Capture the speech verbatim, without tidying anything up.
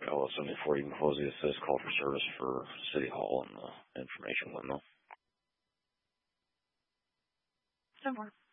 L S seventy-four, you can close the assist, call for service for City Hall and the information window. No more.